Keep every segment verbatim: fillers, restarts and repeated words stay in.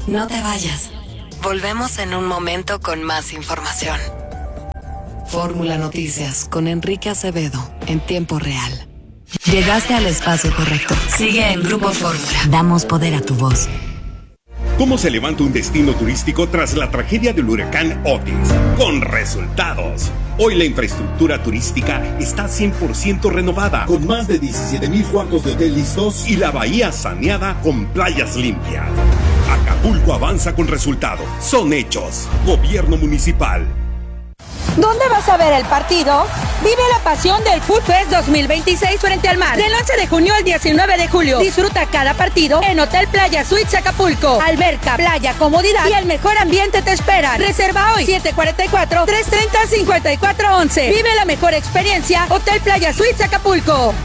No te vayas. Volvemos en un momento con más información. Fórmula Noticias con Enrique Acevedo en tiempo real. Llegaste al espacio correcto. Sigue en Grupo Fórmula. Damos poder a tu voz. ¿Cómo se levanta un destino turístico tras la tragedia del huracán Otis? Con resultados. Hoy la infraestructura turística está cien por ciento renovada, con más de diecisiete mil cuartos de hotel listos y la bahía saneada con playas limpias. Acapulco avanza con resultados. Son hechos. Gobierno municipal. ¿Dónde vas a ver el partido? Vive la pasión del Food Fest dos mil veintiséis frente al mar. Del once de junio al diecinueve de julio. Disfruta cada partido en Hotel Playa Suites Acapulco. Alberca, playa, comodidad y el mejor ambiente te esperan. Reserva hoy siete cuatro cuatro, tres tres cero, cinco cuatro once. Vive la mejor experiencia. Hotel Playa Suites Acapulco.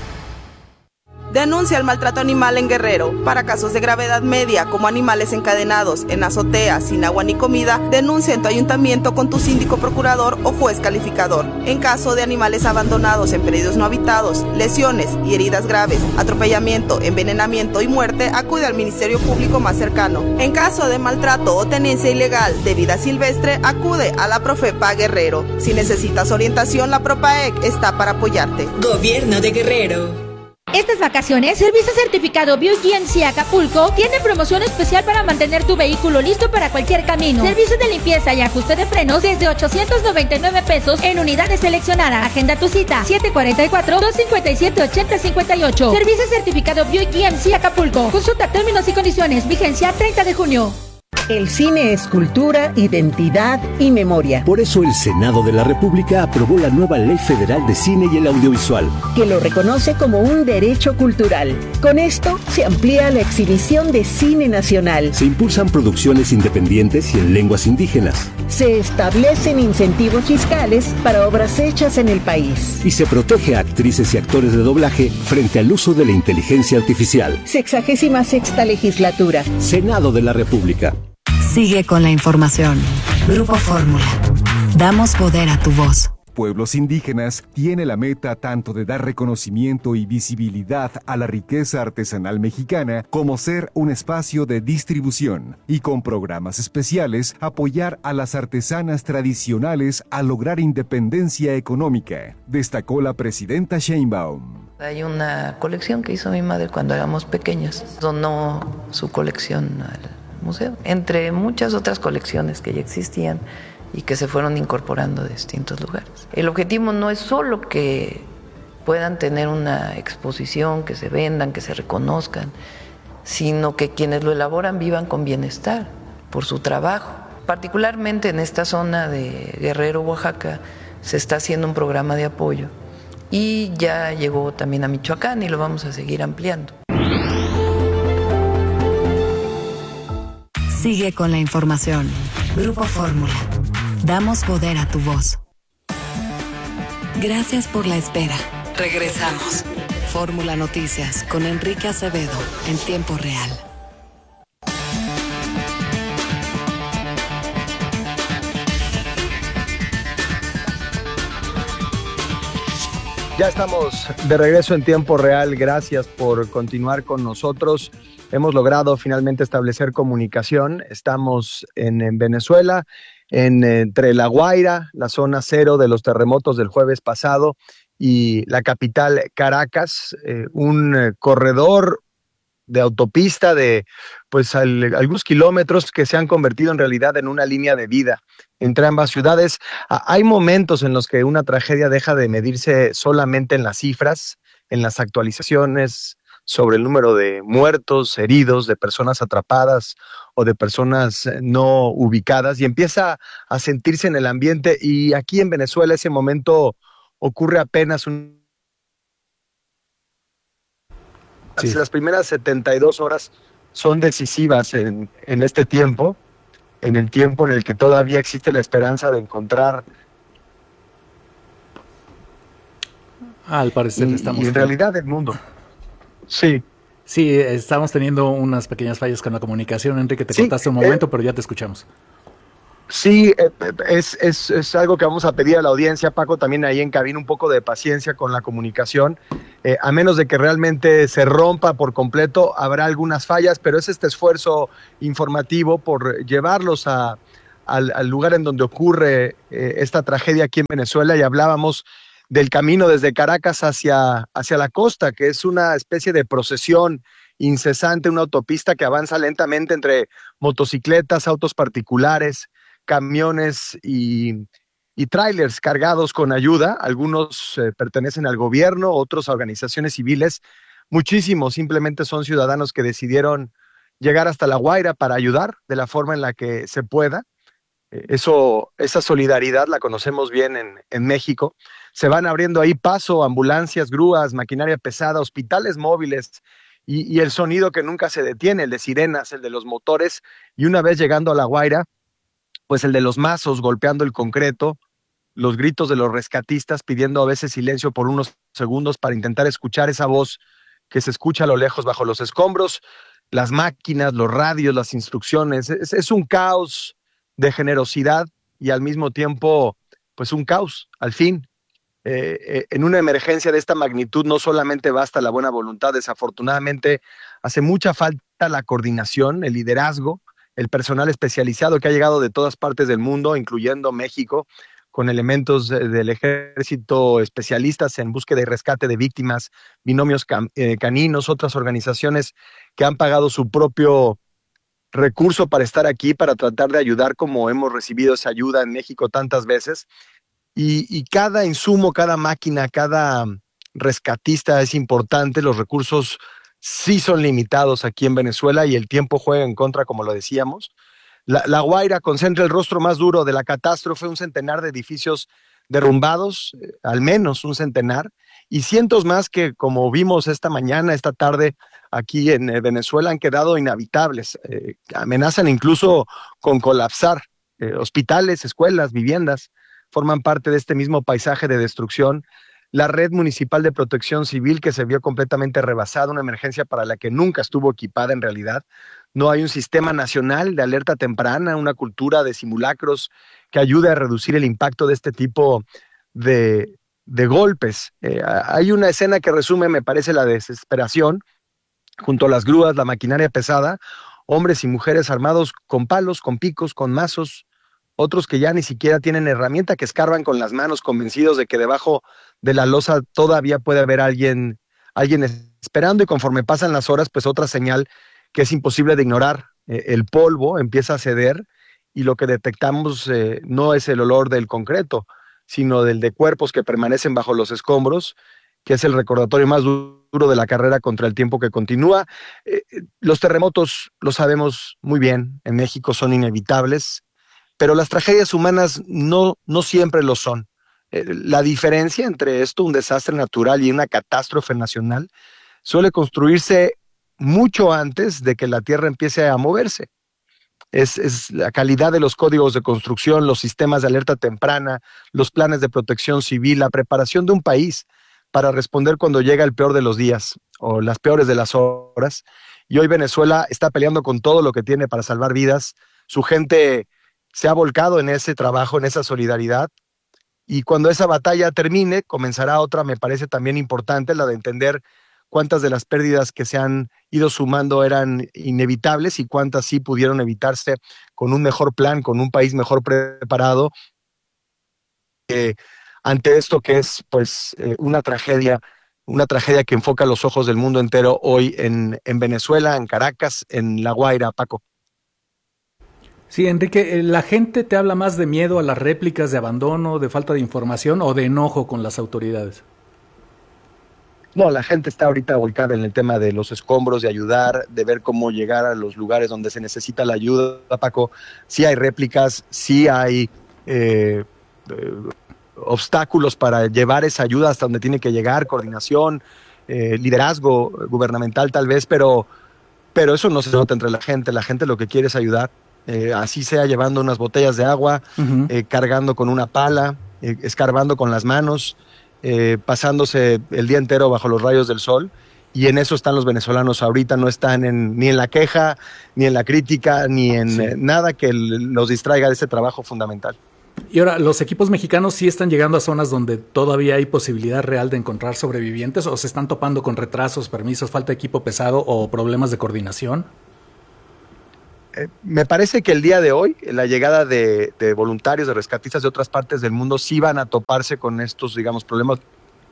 Denuncia el maltrato animal en Guerrero. Para casos de gravedad media, como animales encadenados en azoteas sin agua ni comida, denuncia en tu ayuntamiento con tu síndico procurador o juez calificador. En caso de animales abandonados en predios no habitados, lesiones y heridas graves, atropellamiento, envenenamiento y muerte, acude al Ministerio Público más cercano. En caso de maltrato o tenencia ilegal de vida silvestre, acude a la Profepa Guerrero. Si necesitas orientación, la Propaec está para apoyarte. Gobierno de Guerrero. Estas vacaciones, Servicio Certificado B U G M C Acapulco tiene promoción especial para mantener tu vehículo listo para cualquier camino. Servicio de limpieza y ajuste de frenos desde ochocientos noventa y nueve pesos en unidades seleccionadas. Agenda tu cita siete cuatro cuatro, dos cinco siete, ocho cero cinco ocho. Servicio Certificado B U G M C Acapulco. Consulta términos y condiciones. Vigencia treinta de junio. El cine es cultura, identidad y memoria. Por eso el Senado de la República aprobó la nueva Ley Federal de Cine y el Audiovisual, que lo reconoce como un derecho cultural. Con esto se amplía la exhibición de cine nacional. Se impulsan producciones independientes y en lenguas indígenas. Se establecen incentivos fiscales para obras hechas en el país. Y se protege a actrices y actores de doblaje frente al uso de la inteligencia artificial. Sexagésima sexta legislatura. Senado de la República. Sigue con la información. Grupo Fórmula. Damos poder a tu voz. Pueblos indígenas tiene la meta tanto de dar reconocimiento y visibilidad a la riqueza artesanal mexicana como ser un espacio de distribución y con programas especiales apoyar a las artesanas tradicionales a lograr independencia económica, destacó la presidenta Sheinbaum. Hay una colección que hizo mi madre cuando éramos pequeños, donó su colección al museo, entre muchas otras colecciones que ya existían y que se fueron incorporando de distintos lugares. El objetivo no es solo que puedan tener una exposición, que se vendan, que se reconozcan, sino que quienes lo elaboran vivan con bienestar por su trabajo. Particularmente en esta zona de Guerrero, Oaxaca, se está haciendo un programa de apoyo y ya llegó también a Michoacán y lo vamos a seguir ampliando. Sigue con la información. Grupo Fórmula. Damos poder a tu voz. Gracias por la espera. Regresamos. Fórmula Noticias con Enrique Acevedo en tiempo real. Ya estamos de regreso en tiempo real. Gracias por continuar con nosotros. Hemos logrado finalmente establecer comunicación. Estamos en, en Venezuela, en, entre La Guaira, la zona cero de los terremotos del jueves pasado, y la capital Caracas, eh, un eh, corredor de autopista de pues al, algunos kilómetros que se han convertido en realidad en una línea de vida entre ambas ciudades. Ah, hay momentos en los que una tragedia deja de medirse solamente en las cifras, en las actualizaciones sobre el número de muertos, heridos, de personas atrapadas o de personas no ubicadas, y empieza a sentirse en el ambiente. Y aquí en Venezuela ese momento ocurre apenas un... Sí. Las primeras setenta y dos horas son decisivas en, en este tiempo, en el tiempo en el que todavía existe la esperanza de encontrar... Ah, al parecer y, estamos... Y en realidad el mundo... Sí. Sí, estamos teniendo unas pequeñas fallas con la comunicación, Enrique, te sí, cortaste un momento, eh, pero ya te escuchamos. Sí, es, es, es algo que vamos a pedir a la audiencia, Paco, también ahí en cabina un poco de paciencia con la comunicación. Eh, a menos de que realmente se rompa por completo, habrá algunas fallas, pero es este esfuerzo informativo por llevarlos a, al, al lugar en donde ocurre eh, esta tragedia aquí en Venezuela. Y hablábamos del camino desde Caracas hacia, hacia la costa, que es una especie de procesión incesante, una autopista que avanza lentamente entre motocicletas, autos particulares, camiones y, y trailers cargados con ayuda. Algunos eh, pertenecen al gobierno, otros a organizaciones civiles. Muchísimos simplemente son ciudadanos que decidieron llegar hasta La Guaira para ayudar de la forma en la que se pueda. Eh, eso, esa solidaridad la conocemos bien en, en México. Se van abriendo ahí paso ambulancias, grúas, maquinaria pesada, hospitales móviles y, y el sonido que nunca se detiene, el de sirenas, el de los motores. Y una vez llegando a La Guaira, pues el de los mazos golpeando el concreto, los gritos de los rescatistas pidiendo a veces silencio por unos segundos para intentar escuchar esa voz que se escucha a lo lejos bajo los escombros, las máquinas, los radios, las instrucciones. Es, es un caos de generosidad y al mismo tiempo, pues un caos, al fin. Eh, eh, en una emergencia de esta magnitud no solamente basta la buena voluntad, desafortunadamente hace mucha falta la coordinación, el liderazgo, el personal especializado que ha llegado de todas partes del mundo, incluyendo México, con elementos del ejército, especialistas en búsqueda y rescate de víctimas, binomios can, eh, caninos, otras organizaciones que han pagado su propio recurso para estar aquí, para tratar de ayudar como hemos recibido esa ayuda en México tantas veces. Y, y cada insumo, cada máquina, cada rescatista es importante. Los recursos sí son limitados aquí en Venezuela y el tiempo juega en contra, como lo decíamos. La, la Guaira concentra el rostro más duro de la catástrofe, un centenar de edificios derrumbados, eh, al menos un centenar, y cientos más que, como vimos esta mañana, esta tarde, aquí en eh, Venezuela, han quedado inhabitables. Eh, amenazan incluso con colapsar. Eh, hospitales, escuelas, viviendas forman parte de este mismo paisaje de destrucción. La red municipal de protección civil que se vio completamente rebasada, una emergencia para la que nunca estuvo equipada en realidad. No hay un sistema nacional de alerta temprana, una cultura de simulacros que ayude a reducir el impacto de este tipo de, de golpes. Eh, hay una escena que resume, me parece, la desesperación. Junto a las grúas, la maquinaria pesada, hombres y mujeres armados con palos, con picos, con mazos, otros que ya ni siquiera tienen herramienta, que escarban con las manos, convencidos de que debajo de la losa todavía puede haber alguien, alguien esperando, y conforme pasan las horas, pues otra señal que es imposible de ignorar. Eh, el polvo empieza a ceder y lo que detectamos eh, no es el olor del concreto, sino del de cuerpos que permanecen bajo los escombros, que es el recordatorio más duro de la carrera contra el tiempo que continúa. Eh, los terremotos, lo sabemos muy bien, en México son inevitables, pero las tragedias humanas no, no siempre lo son. Eh, la diferencia entre esto, un desastre natural, y una catástrofe nacional, suele construirse mucho antes de que la Tierra empiece a moverse. Es, es la calidad de los códigos de construcción, los sistemas de alerta temprana, los planes de protección civil, la preparación de un país para responder cuando llega el peor de los días o las peores de las horas. Y hoy Venezuela está peleando con todo lo que tiene para salvar vidas. Su gente se ha volcado en ese trabajo, en esa solidaridad, y cuando esa batalla termine, comenzará otra, me parece también importante, la de entender cuántas de las pérdidas que se han ido sumando eran inevitables y cuántas sí pudieron evitarse con un mejor plan, con un país mejor preparado, eh, ante esto que es pues eh, una tragedia, una tragedia que enfoca los ojos del mundo entero hoy en, en Venezuela, en Caracas, en La Guaira, Paco. Sí, Enrique, ¿la gente te habla más de miedo a las réplicas, de abandono, de falta de información o de enojo con las autoridades? No, la gente está ahorita volcada en el tema de los escombros, de ayudar, de ver cómo llegar a los lugares donde se necesita la ayuda, Paco. Sí hay réplicas, sí hay eh, eh, obstáculos para llevar esa ayuda hasta donde tiene que llegar, coordinación, eh, liderazgo gubernamental tal vez, pero, pero eso no se nota entre la gente. La gente lo que quiere es ayudar. Eh, así sea llevando unas botellas de agua, uh-huh. eh, cargando con una pala, eh, escarbando con las manos, eh, pasándose el día entero bajo los rayos del sol, y en eso están los venezolanos ahorita, no están en, ni en la queja, ni en la crítica, ni en sí. eh, nada que los distraiga de ese trabajo fundamental. Y ahora, ¿los equipos mexicanos sí están llegando a zonas donde todavía hay posibilidad real de encontrar sobrevivientes o se están topando con retrasos, permisos, falta de equipo pesado o problemas de coordinación? Eh, me parece que el día de hoy la llegada de, de voluntarios, de rescatistas de otras partes del mundo sí van a toparse con estos, digamos, problemas.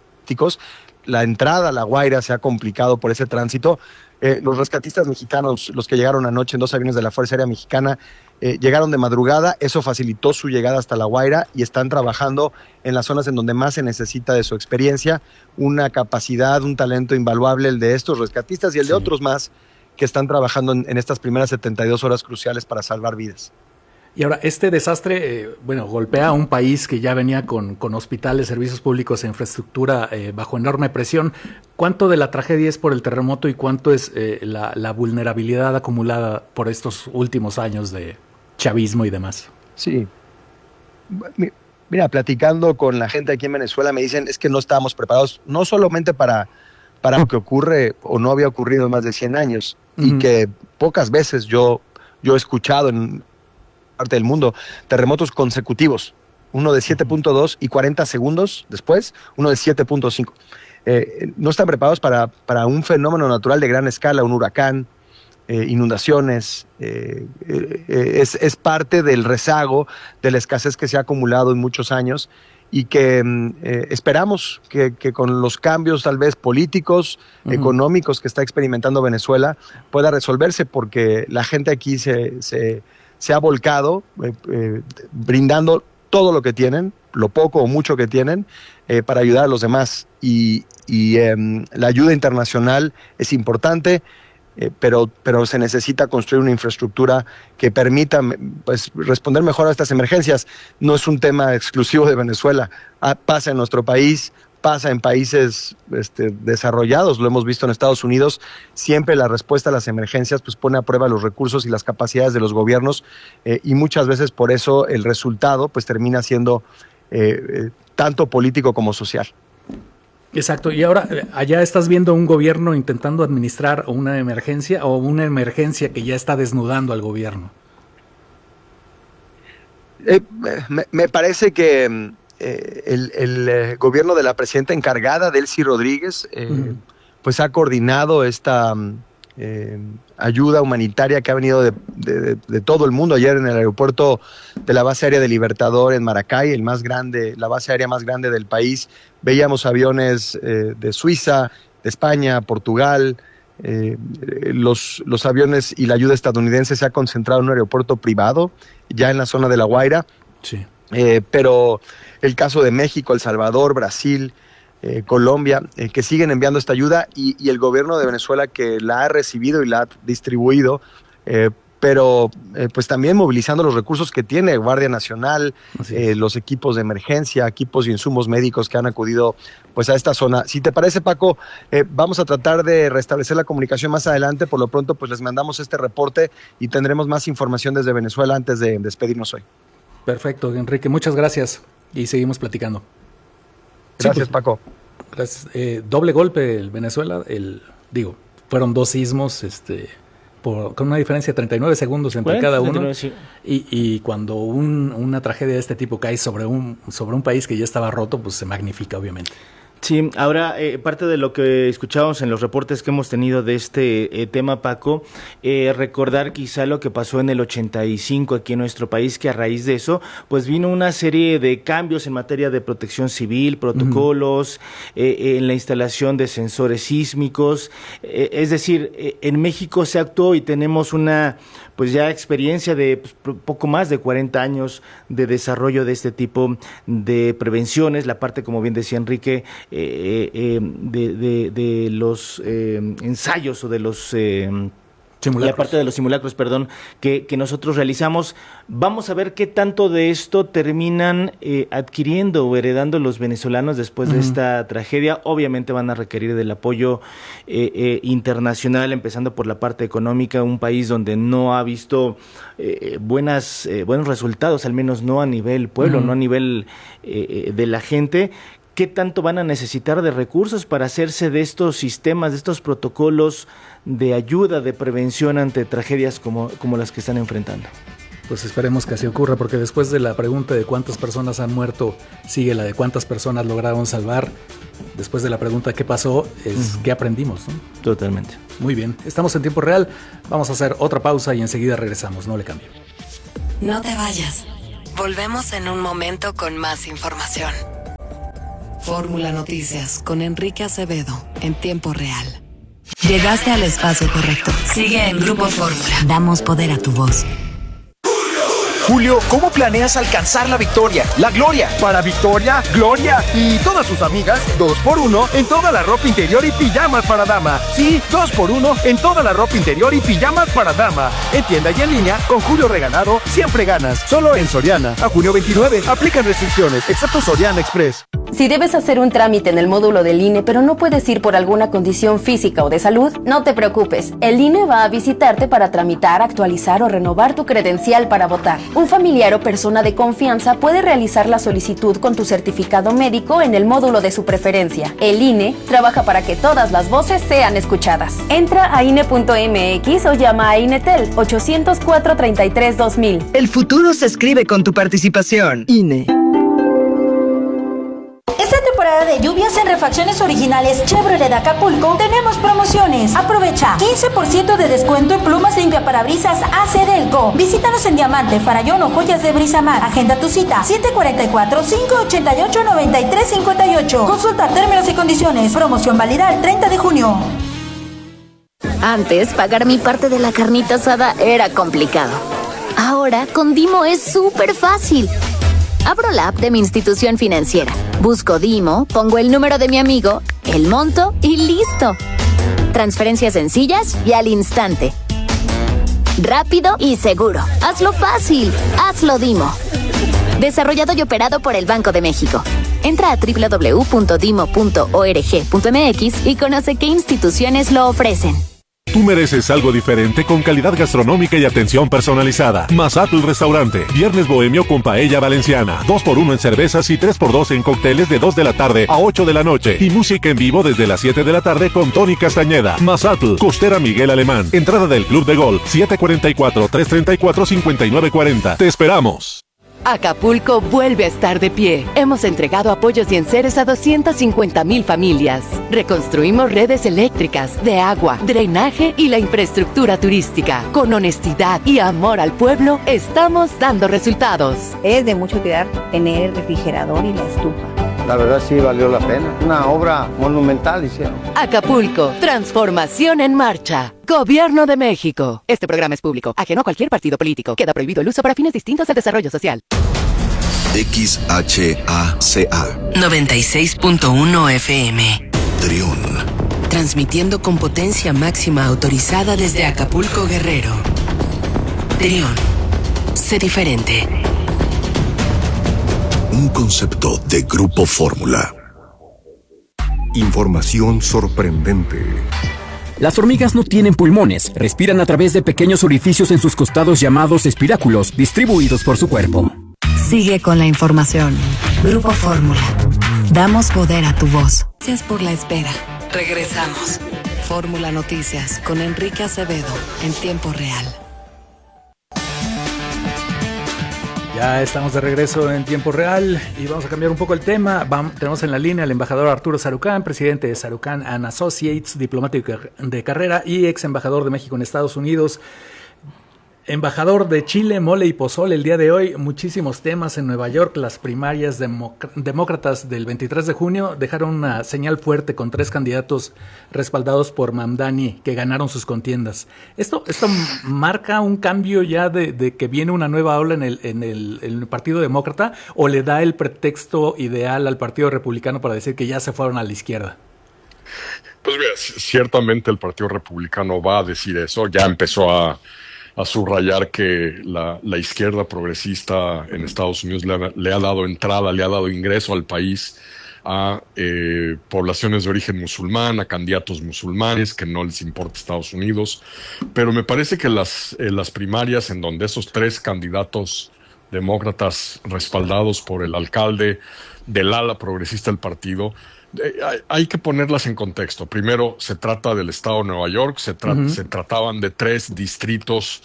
La entrada a La Guaira se ha complicado por ese tránsito. Eh, los rescatistas mexicanos, los que llegaron anoche en dos aviones de la Fuerza Aérea Mexicana, eh, llegaron de madrugada, eso facilitó su llegada hasta La Guaira y están trabajando en las zonas en donde más se necesita de su experiencia, una capacidad, un talento invaluable el de estos rescatistas y el sí. de otros más que están trabajando en, en estas primeras setenta y dos horas cruciales para salvar vidas. Y ahora, este desastre, eh, bueno, golpea a un país que ya venía con, con hospitales, servicios públicos e infraestructura eh, bajo enorme presión. ¿Cuánto de la tragedia es por el terremoto y cuánto es eh, la, la vulnerabilidad acumulada por estos últimos años de chavismo y demás? Sí. Mira, platicando con la gente aquí en Venezuela me dicen es que no estábamos preparados, no solamente para, para lo que ocurre o no había ocurrido en más de cien años, uh-huh. y que pocas veces yo, yo he escuchado en parte del mundo, terremotos consecutivos, uno de siete punto dos y cuarenta segundos después, uno de siete punto cinco. Eh, no están preparados para, para un fenómeno natural de gran escala, un huracán, eh, inundaciones, eh, eh, es, es parte del rezago, de la escasez que se ha acumulado en muchos años y que eh, esperamos que, que con los cambios tal vez políticos, uh-huh. económicos que está experimentando Venezuela pueda resolverse porque la gente aquí se... se se ha volcado eh, eh, brindando todo lo que tienen, lo poco o mucho que tienen, eh, para ayudar a los demás. Y, y eh, la ayuda internacional es importante, eh, pero, pero se necesita construir una infraestructura que permita pues, responder mejor a estas emergencias. No es un tema exclusivo de Venezuela, ah, pasa en nuestro país, pasa en países este, desarrollados, lo hemos visto en Estados Unidos, siempre la respuesta a las emergencias pues, pone a prueba los recursos y las capacidades de los gobiernos eh, y muchas veces por eso el resultado pues, termina siendo eh, eh, tanto político como social. Exacto, y ahora allá estás viendo un gobierno intentando administrar una emergencia o una emergencia que ya está desnudando al gobierno. Eh, me, me parece que Eh, el, el eh, gobierno de la presidenta encargada, Delcy Rodríguez, eh, uh-huh. pues ha coordinado esta eh, ayuda humanitaria que ha venido de, de, de todo el mundo. Ayer en el aeropuerto de la base aérea de Libertador en Maracay, el más grande, la base aérea más grande del país, veíamos aviones eh, de Suiza, de España, Portugal. Eh, los, los aviones y la ayuda estadounidense se ha concentrado en un aeropuerto privado, ya en la zona de La Guaira. Sí. Eh, pero el caso de México, El Salvador, Brasil, eh, Colombia, eh, que siguen enviando esta ayuda y, y el gobierno de Venezuela que la ha recibido y la ha distribuido, eh, pero eh, pues también movilizando los recursos que tiene Guardia Nacional, eh, los equipos de emergencia, equipos y insumos médicos que han acudido pues a esta zona. Si te parece, Paco, eh, vamos a tratar de restablecer la comunicación más adelante. Por lo pronto pues les mandamos este reporte y tendremos más información desde Venezuela antes de despedirnos hoy. Perfecto, Enrique, muchas gracias y seguimos platicando. Gracias, sí, pues, Paco. Gracias. Eh, doble golpe el Venezuela, el digo, fueron dos sismos, este, por, con una diferencia de treinta y nueve segundos entre cada uno. treinta y nueve, sí. y, y cuando un, una tragedia de este tipo cae sobre un sobre un país que ya estaba roto, pues se magnifica, obviamente. Sí, ahora eh, parte de lo que escuchábamos en los reportes que hemos tenido de este eh, tema, Paco, eh, recordar quizá lo que pasó en el ochenta y cinco aquí en nuestro país, que a raíz de eso, pues vino una serie de cambios en materia de protección civil, protocolos, uh-huh. eh, en la instalación de sensores sísmicos, eh, es decir, eh, en México se actuó y tenemos una pues ya experiencia de pues, poco más de cuarenta años de desarrollo de este tipo de prevenciones, la parte, como bien decía Enrique, eh, eh, de, de, de los eh, ensayos o de los... Eh, la parte de los simulacros, perdón, que, que nosotros realizamos. Vamos a ver qué tanto de esto terminan eh, adquiriendo o heredando los venezolanos después uh-huh. de esta tragedia. Obviamente van a requerir del apoyo eh, eh, internacional, empezando por la parte económica, un país donde no ha visto eh, buenas eh, buenos resultados, al menos no a nivel pueblo, uh-huh. no a nivel eh, de la gente. ¿qué tanto van a necesitar de recursos para hacerse de estos sistemas, de estos protocolos de ayuda, de prevención ante tragedias como, como las que están enfrentando? Pues esperemos que así ocurra, porque después de la pregunta de cuántas personas han muerto, sigue la de cuántas personas lograron salvar. Después de la pregunta qué pasó, es uh-huh. qué aprendimos, ¿no? Totalmente. Muy bien, estamos en tiempo real, vamos a hacer otra pausa y enseguida regresamos, no le cambie. No te vayas, volvemos en un momento con más información. Fórmula Noticias con Enrique Acevedo en tiempo real. Llegaste al espacio correcto. Sigue en Grupo Fórmula. Damos poder a tu voz. Julio, ¿cómo planeas alcanzar la victoria, la gloria? Para Victoria, Gloria y todas sus amigas, dos por uno en toda la ropa interior y pijamas para dama. Sí, dos por uno en toda la ropa interior y pijamas para dama. En tienda y en línea, con Julio Regalado, siempre ganas. Solo en Soriana. A junio veintinueve, aplican restricciones, excepto Soriana Express. Si debes hacer un trámite en el módulo del I N E, pero no puedes ir por alguna condición física o de salud, no te preocupes. El I N E va a visitarte para tramitar, actualizar o renovar tu credencial para votar. Un familiar o persona de confianza puede realizar la solicitud con tu certificado médico en el módulo de su preferencia. El I N E trabaja para que todas las voces sean escuchadas. Entra a I N E punto M X o llama a INETEL ochocientos cuatro, treinta y tres, dos mil. El futuro se escribe con tu participación. I N E. Esta temporada de lluvias en refacciones originales Chevrolet de Acapulco tenemos promociones. Aprovecha quince por ciento de descuento en plumas limpiaparabrisas A C Delco. Visítanos en Diamante, Farallón o Joyas de Brisamar. Agenda tu cita siete cuatro cuatro, cinco ocho ocho, nueve tres cinco ocho. Consulta términos y condiciones. Promoción válida el treinta de junio. Antes, pagar mi parte de la carnita asada era complicado. Ahora, con Dimo es súper fácil. Abro la app de mi institución financiera, busco Dimo, pongo el número de mi amigo, el monto y listo. Transferencias sencillas y al instante. Rápido y seguro. Hazlo fácil. Hazlo Dimo. Desarrollado y operado por el Banco de México. Entra a doble u doble u doble u punto dimo punto org punto m x y conoce qué instituciones lo ofrecen. Tú mereces algo diferente con calidad gastronómica y atención personalizada. Mazatl Restaurante. Viernes bohemio con paella valenciana. dos por uno en cervezas y tres por dos en cócteles de dos de la tarde a ocho de la noche. Y música en vivo desde las siete de la tarde con Tony Castañeda. Mazatl, Costera Miguel Alemán. Entrada del Club de Golf siete cuatro cuatro, tres tres cuatro, cinco nueve cuatro cero. Te esperamos. Acapulco vuelve a estar de pie. Hemos entregado apoyos y enseres a doscientas cincuenta mil familias. Reconstruimos redes eléctricas, de agua, drenaje y la infraestructura turística. Con honestidad y amor al pueblo, estamos dando resultados. Es de mucho cuidar tener el refrigerador y la estufa. La verdad sí valió la pena. Una obra monumental hicieron. Acapulco, transformación en marcha. Gobierno de México. Este programa es público, ajeno a cualquier partido político. Queda prohibido el uso para fines distintos al desarrollo social. X H A C A noventa y seis punto uno F M. Trión. Transmitiendo con potencia máxima autorizada desde Acapulco, Guerrero. Trión. Sé diferente. Un concepto de Grupo Fórmula. Información sorprendente. Las hormigas no tienen pulmones, respiran a través de pequeños orificios en sus costados llamados espiráculos, distribuidos por su cuerpo. Sigue con la información. Grupo Fórmula. Damos poder a tu voz. Gracias por la espera. Regresamos. Fórmula Noticias con Enrique Acevedo en tiempo real. Ya estamos de regreso en tiempo real y vamos a cambiar un poco el tema. Vamos, tenemos en la línea al embajador Arturo Sarucán, presidente de Sarucán and Associates, diplomático de carrera y ex embajador de México en Estados Unidos. Embajador de Chile, mole y pozole el día de hoy, muchísimos temas en Nueva York. Las primarias democ- demócratas del veintitrés de junio dejaron una señal fuerte con tres candidatos respaldados por Mamdani que ganaron sus contiendas. ¿Esto esto marca un cambio ya de, de que viene una nueva ola en el, en, el, en el Partido Demócrata o le da el pretexto ideal al Partido Republicano para decir que ya se fueron a la izquierda? Pues mira, ciertamente el Partido Republicano va a decir eso, ya empezó a a subrayar que la, la izquierda progresista en Estados Unidos le ha, le ha dado entrada, le ha dado ingreso al país a eh, poblaciones de origen musulmán, a candidatos musulmanes que no les importa Estados Unidos. Pero me parece que las, eh, las primarias en donde esos tres candidatos demócratas respaldados por el alcalde del ala progresista del partido. Eh, hay, hay que ponerlas en contexto. Primero, se trata del estado de Nueva York, se, tra- uh-huh. se trataban de tres distritos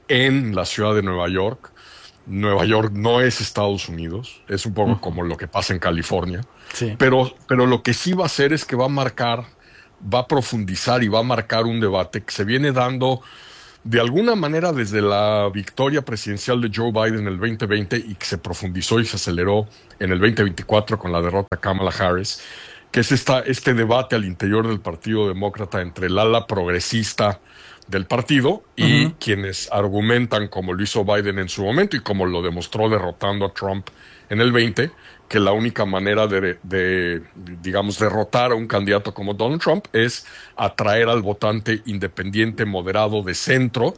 en la ciudad de Nueva York. Nueva York no es Estados Unidos, es un poco uh-huh. como lo que pasa en California. Sí. Pero, pero lo que sí va a hacer es que va a marcar, va a profundizar y va a marcar un debate que se viene dando de alguna manera desde la victoria presidencial de Joe Biden en el veinte veinte y que se profundizó y se aceleró en el veinte veinticuatro con la derrota de Kamala Harris, que es esta, este debate al interior del Partido Demócrata entre el ala progresista del partido y uh-huh. quienes argumentan, como lo hizo Biden en su momento y como lo demostró derrotando a Trump en el veinte, que la única manera de, de, digamos, derrotar a un candidato como Donald Trump es atraer al votante independiente, moderado, de centro,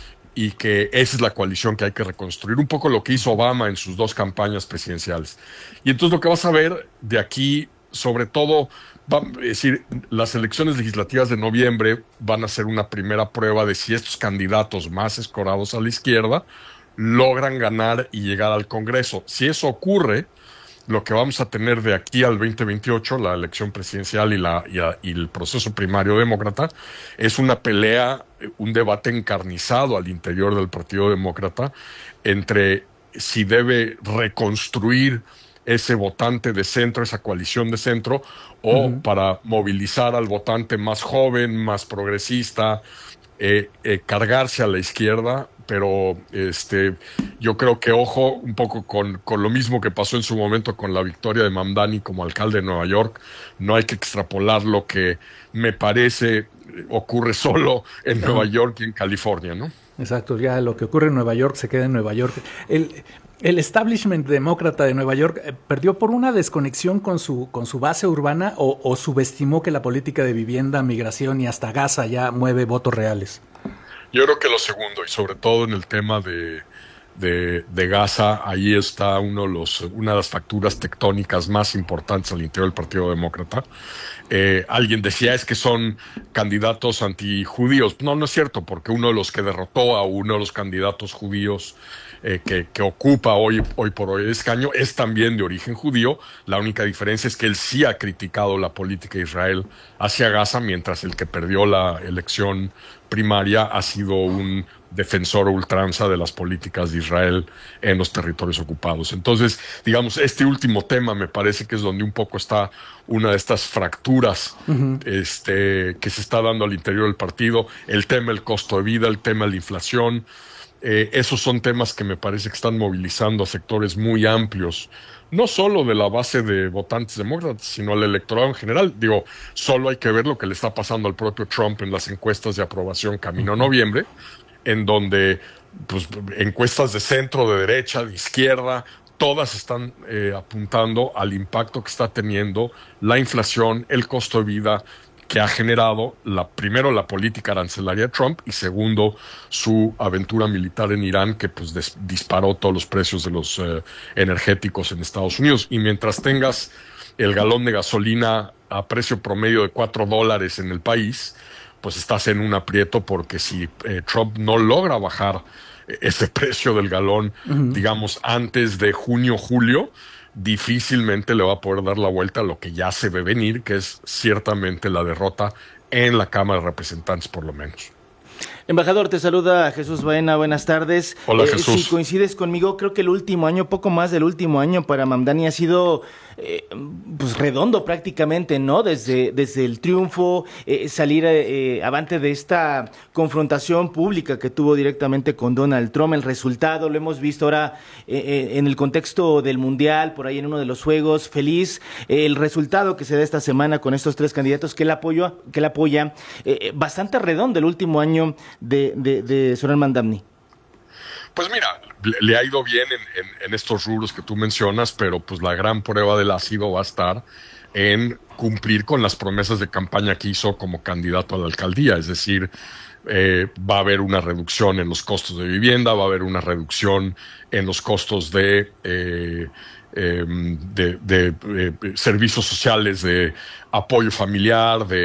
y que esa es la coalición que hay que reconstruir. Un poco lo que hizo Obama en sus dos campañas presidenciales. Y entonces lo que vas a ver de aquí, sobre todo, va, es decir, las elecciones legislativas de noviembre van a ser una primera prueba de si estos candidatos más escorados a la izquierda logran ganar y llegar al Congreso. Si eso ocurre, lo que vamos a tener de aquí al veinte veintiocho, la elección presidencial y, la, y, a, y el proceso primario demócrata, es una pelea, un debate encarnizado al interior del Partido Demócrata entre si debe reconstruir ese votante de centro, esa coalición de centro, o uh-huh. para movilizar al votante más joven, más progresista, eh, eh, cargarse a la izquierda. Pero este, yo creo que ojo un poco con, con lo mismo que pasó en su momento con la victoria de Mamdani como alcalde de Nueva York. No hay que extrapolar lo que me parece ocurre solo en Nueva York y en California, ¿no? Exacto, ya lo que ocurre en Nueva York se queda en Nueva York. El, el establishment demócrata de Nueva York eh, perdió por una desconexión con su, con su base urbana o, o subestimó que la política de vivienda, migración y hasta Gaza ya mueve votos reales. Yo creo que lo segundo, y sobre todo en el tema de, de, de Gaza, ahí está uno de los, una de las facturas tectónicas más importantes al interior del Partido Demócrata. Eh, alguien decía, es que son candidatos antijudíos. No, no es cierto, porque uno de los que derrotó a uno de los candidatos judíos eh, que, que ocupa hoy, hoy por hoy el escaño es también de origen judío. La única diferencia es que él sí ha criticado la política de Israel hacia Gaza, mientras el que perdió la elección primaria ha sido un defensor ultranza de las políticas de Israel en los territorios ocupados. Entonces, digamos, este último tema me parece que es donde un poco está una de estas fracturas uh-huh. este, que se está dando al interior del partido, el tema del costo de vida, el tema de la inflación. Eh, esos son temas que me parece que están movilizando a sectores muy amplios, no solo de la base de votantes demócratas, sino al electorado en general. Digo, solo hay que ver lo que le está pasando al propio Trump en las encuestas de aprobación camino a noviembre, en donde pues, encuestas de centro, de derecha, de izquierda, todas están eh, apuntando al impacto que está teniendo la inflación, el costo de vida que ha generado, la, primero, la política arancelaria de Trump y segundo, su aventura militar en Irán, que pues des, disparó todos los precios de los eh, energéticos en Estados Unidos. Y mientras tengas el galón de gasolina a precio promedio de cuatro dólares en el país, pues estás en un aprieto, porque si eh, Trump no logra bajar ese precio del galón, uh-huh. digamos, antes de junio, julio, difícilmente le va a poder dar la vuelta a lo que ya se ve venir, que es ciertamente la derrota en la Cámara de Representantes, por lo menos. Embajador, te saluda Jesús Baena, buenas tardes. Hola, eh, Jesús. Si coincides conmigo, creo que el último año, poco más del último año para Mamdani ha sido eh, pues redondo prácticamente, ¿no? Desde, desde el triunfo, eh, salir eh, avante de esta confrontación pública que tuvo directamente con Donald Trump, el resultado, lo hemos visto ahora eh, en el contexto del Mundial, por ahí en uno de los juegos, feliz, eh, el resultado que se da esta semana con estos tres candidatos que él apoya, que él apoya eh, bastante redondo el último año de, de, de Zoran Mamdani. Pues mira, le, le ha ido bien en, en, en estos rubros que tú mencionas, pero pues la gran prueba del ácido va a estar en cumplir con las promesas de campaña que hizo como candidato a la alcaldía. Es decir, eh, va a haber una reducción en los costos de vivienda, va a haber una reducción en los costos de... Eh, Eh, de, de, de servicios sociales, de apoyo familiar, de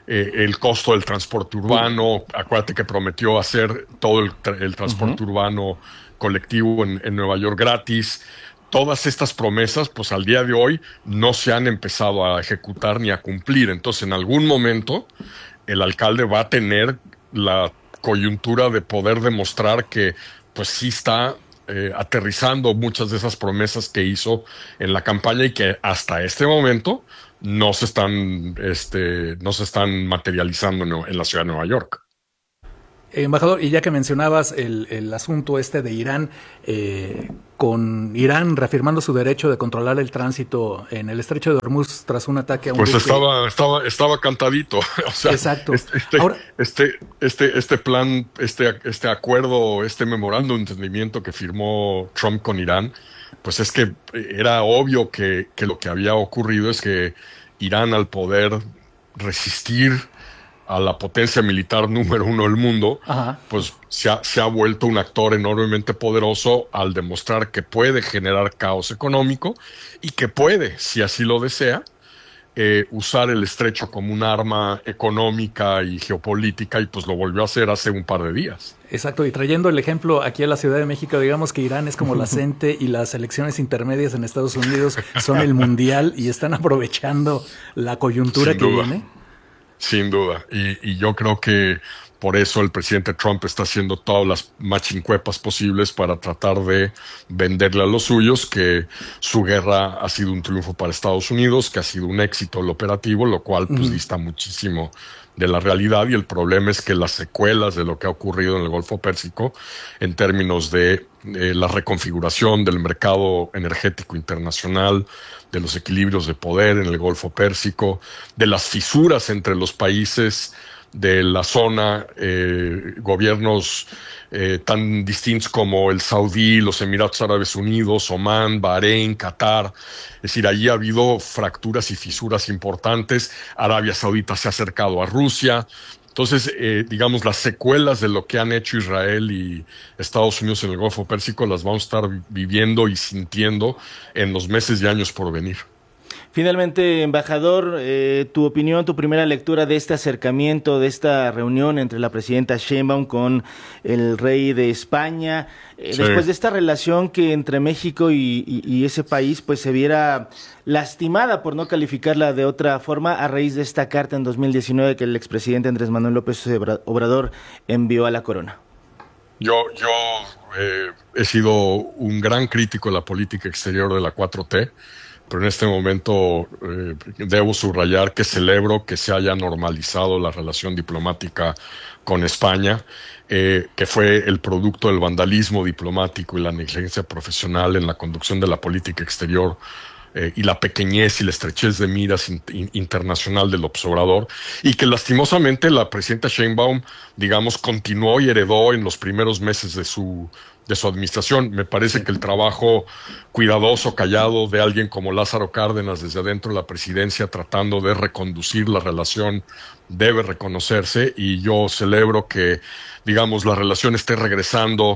eh, el costo del transporte urbano. Acuérdate que prometió hacer todo el, tra- el transporte uh-huh. urbano colectivo en, en Nueva York gratis. Todas estas promesas, pues al día de hoy no se han empezado a ejecutar ni a cumplir. Entonces, en algún momento, el alcalde va a tener la coyuntura de poder demostrar que, pues sí está eh, aterrizando muchas de esas promesas que hizo en la campaña y que hasta este momento no se están, este, no se están materializando en, en la ciudad de Nueva York. Embajador, y ya que mencionabas el, el asunto este de Irán, eh, con Irán reafirmando su derecho de controlar el tránsito en el estrecho de Hormuz tras un ataque a un pues buque. estaba estaba estaba cantadito. O sea, exacto. Este este, Ahora, este este este plan, este este acuerdo, este memorándum de entendimiento que firmó Trump con Irán, pues es que era obvio que que lo que había ocurrido es que Irán, al poder resistir a la potencia militar número uno del mundo, Ajá. pues se ha, se ha vuelto un actor enormemente poderoso al demostrar que puede generar caos económico y que puede, si así lo desea, eh, usar el estrecho como un arma económica y geopolítica, y pues lo volvió a hacer hace un par de días. Exacto, y trayendo el ejemplo aquí a la Ciudad de México, digamos que Irán es como la CENTE y las elecciones intermedias en Estados Unidos son el mundial y están aprovechando la coyuntura Sin que duda. viene. Sin duda, y, y yo creo que por eso el presidente Trump está haciendo todas las machincuepas posibles para tratar de venderle a los suyos que su guerra ha sido un triunfo para Estados Unidos, que ha sido un éxito el operativo, lo cual pues dista muchísimo de la realidad, y el problema es que las secuelas de lo que ha ocurrido en el Golfo Pérsico en términos de eh, la reconfiguración del mercado energético internacional, de los equilibrios de poder en el Golfo Pérsico, de las fisuras entre los países de la zona, eh, gobiernos eh, tan distintos como el Saudí, los Emiratos Árabes Unidos, Omán, Bahrein, Qatar. Es decir, allí ha habido fracturas y fisuras importantes. Arabia Saudita se ha acercado a Rusia. Entonces, eh, digamos, las secuelas de lo que han hecho Israel y Estados Unidos en el Golfo Pérsico las vamos a estar viviendo y sintiendo en los meses y años por venir. Finalmente, embajador, eh, tu opinión, tu primera lectura de este acercamiento, de esta reunión entre la presidenta Sheinbaum con el rey de España, eh, sí. después de esta relación que entre México y, y, y ese país pues se viera lastimada, por no calificarla de otra forma, a raíz de esta carta en dos mil diecinueve que el expresidente Andrés Manuel López Obrador envió a la corona. Yo, yo eh, he sido un gran crítico de la política exterior de la cuatro T, pero en este momento eh, debo subrayar que celebro que se haya normalizado la relación diplomática con España, eh, que fue el producto del vandalismo diplomático y la negligencia profesional en la conducción de la política exterior, eh, y la pequeñez y la estrechez de miras in, in, internacional del observador, y que lastimosamente la presidenta Sheinbaum, digamos, continuó y heredó en los primeros meses de su de su administración. Me parece que el trabajo cuidadoso, callado de alguien como Lázaro Cárdenas desde adentro de la presidencia tratando de reconducir la relación debe reconocerse, y yo celebro que, digamos, la relación esté regresando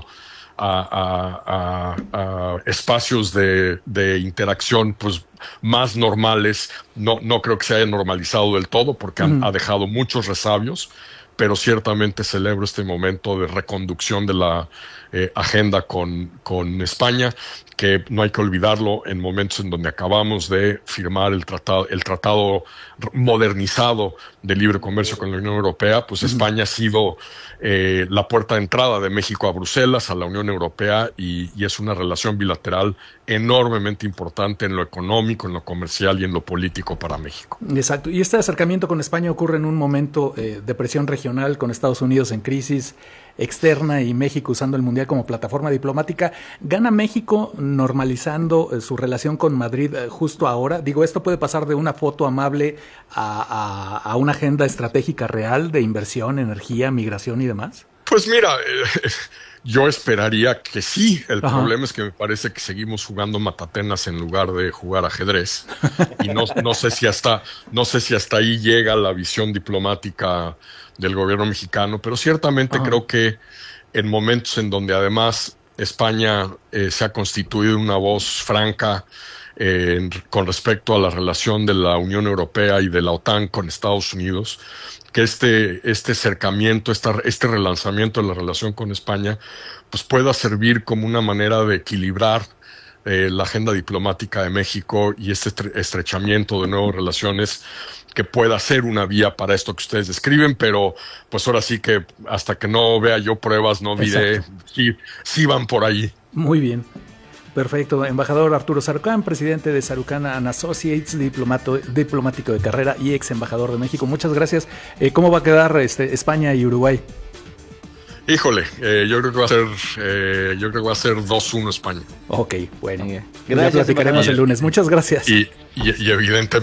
a, a, a, a espacios de, de interacción pues más normales. No, no creo que se haya normalizado del todo porque han, uh-huh. ha dejado muchos resabios, pero ciertamente celebro este momento de reconducción de la eh, agenda con, con España, que no hay que olvidarlo en momentos en donde acabamos de firmar el tratado, el tratado modernizado de libre comercio con la Unión Europea. Pues uh-huh. España ha sido eh, la puerta de entrada de México a Bruselas, a la Unión Europea, y, y es una relación bilateral enormemente importante en lo económico, en lo comercial y en lo político para México. Exacto. Y este acercamiento con España ocurre en un momento eh, de presión regional, con Estados Unidos en crisis externa y México usando el Mundial como plataforma diplomática. ¿Gana México normalizando eh, su relación con Madrid eh, justo ahora? Digo, ¿esto puede pasar de una foto amable a, a, a una agenda estratégica real de inversión, energía, migración y demás? Pues mira, eh, yo esperaría que sí. El Ajá. problema es que me parece que seguimos jugando matatenas en lugar de jugar ajedrez. Y no, no sé si hasta, no sé si hasta ahí llega la visión diplomática del gobierno mexicano, pero ciertamente Ajá. creo que en momentos en donde además España eh, se ha constituido una voz franca eh, con respecto a la relación de la Unión Europea y de la OTAN con Estados Unidos, que este, este acercamiento, esta, este relanzamiento de la relación con España, pues pueda servir como una manera de equilibrar eh, la agenda diplomática de México y este estre- estrechamiento de nuevas relaciones, que pueda ser una vía para esto que ustedes describen, pero pues ahora sí que hasta que no vea yo pruebas no diré si, si van por ahí. Muy bien. Perfecto. Embajador Arturo Sarucán, presidente de Sarucán and Associates, diplomato, diplomático de carrera y ex embajador de México. Muchas gracias. Eh, ¿Cómo va a quedar este, España y Uruguay? Híjole, eh, yo creo que va a ser, eh, yo creo que va a ser dos uno España. Ok, bueno. Gracias, ya platicaremos el lunes. Muchas gracias. Y, y, y evidentemente